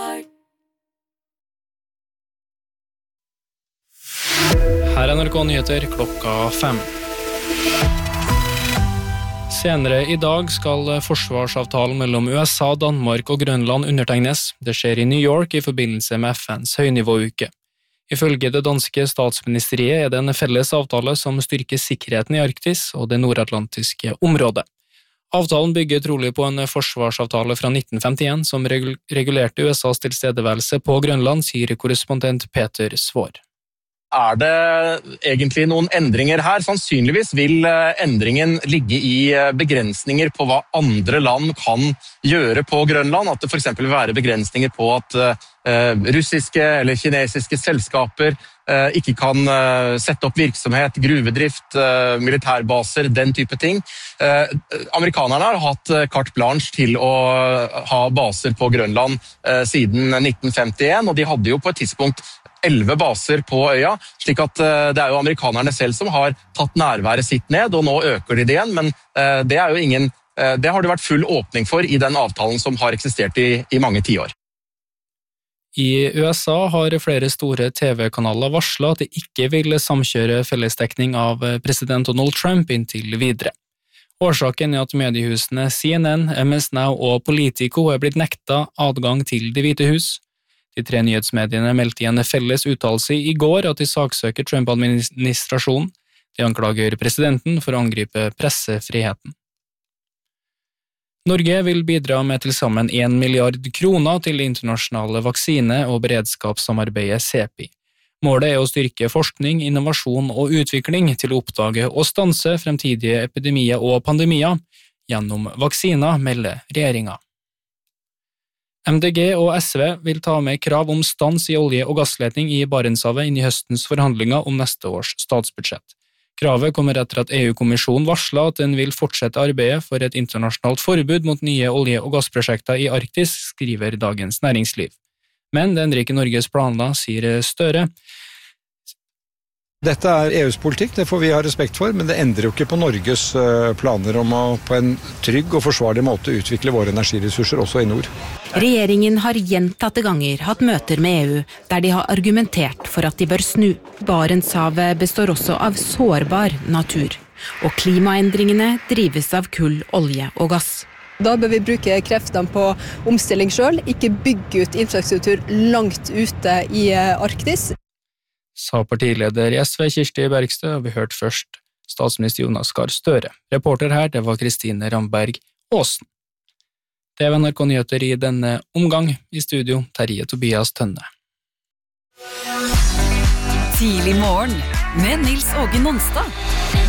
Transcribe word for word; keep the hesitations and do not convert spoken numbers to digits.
Her er N R K Nyheter klokka fem. Senere i dag skal forsvarsavtalen mellom U S A, Danmark og Grønland undertegnes. Det skjer i New York i forbindelse med F N's høynivåuke. Ifølge det danske statsministeriet er det en felles avtale som styrker sikkerheten i Arktis og det nordatlantiske området. Avtalen bygger trolig på en forsvarsavtale fra nitten femtien som regulerte U S A's tilstedeværelse på Grønland, sier korrespondent Peter Svår. Er det egentlig noen endringer her? Sannsynligvis vil endringen ligge i begrensninger på hva andre land kan gjøre på Grønland. At det for eksempel vil være begrensninger på at russiske eller kinesiske selskaper ikke kan sette opp virksomhet, gruvedrift, militærbaser, den type ting. Amerikanerne har hatt carte blanche til å ha baser på Grønland siden nitten femtien, og de hadde jo på et tidspunkt elleve baser på øya, slik at det er jo amerikanerne selv som har tatt nærværet sitt ned, og nå øker de det igjen, men det er jo ingen, det har det vært full åpning for i den avtalen som har eksistert i, i mange tiår. I U S A har flere store T V-kanaler varslet at de ikke vil samkjøre fellesdekning av president Donald Trump inntil videre. Årsaken er at mediehusene C N N, M S Now og Politico er blitt nekta adgang til Det hvite hus. De tre nyhetsmediene meldte i en felles uttalelse i går at de saksøker Trump-administrasjonen. De anklager presidenten for å angripe pressefriheten. Norge vil bidra med til sammen en milliard kroner til det internasjonale vaksine- og beredskapssamarbeidet CEPI. Målet er å styrke forskning, innovasjon og utvikling til å oppdage og stanse fremtidige epidemier og pandemier gjennom vaksiner, melder regjeringen. M D G og S V vil ta med krav om stans i olje- og gassleting i Barentshavet inn i høstens forhandlinger om neste års statsbudsjett. Kravet kommer etter at E U-kommisjonen varslet at den vil fortsette arbeidet for et internasjonalt forbud mot nye olje- og gassprosjekter i Arktis, skriver Dagens Næringsliv. Men det endrer ikke Norges planer, sier Støre. Dette er E U's politikk, det får vi ha respekt for, men det endrer jo ikke på Norges planer om å på en trygg og forsvarlig måte utvikle våre energiressurser også i nord. Regjeringen har gjentatte ganger hatt møter med E U, der de har argumentert for at de bør snu. Barentshavet består også av sårbar natur, og klimaendringene drives av kull, olje og gass. Da bør vi bruke kreftene på omstilling selv, ikke bygge ut infrastruktur langt ute i Arktis. Sa partileder i S V Kirsti Bergstø, og vi hørte først statsminister Jonas Gahr Støre. Reporter her, det var Kristine Ramberg Aasen. Det var N R K Nyheter i denne omgang. I studio, Terje Tobias Tønne. Tidlig morgen med Nils Åge Nonstad.